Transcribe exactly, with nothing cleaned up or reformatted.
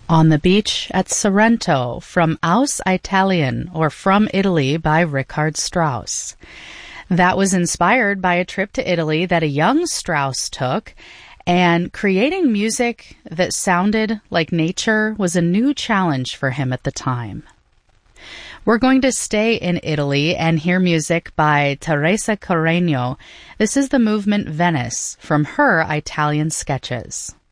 On the Beach at Sorrento from Aus Italien, or From Italy by Richard Strauss. That was inspired by a trip to Italy that a young Strauss took, and creating music that sounded like nature was a new challenge for him at the time. We're going to stay in Italy and hear music by Teresa Carreño. This is the movement Venice from her Italian sketches.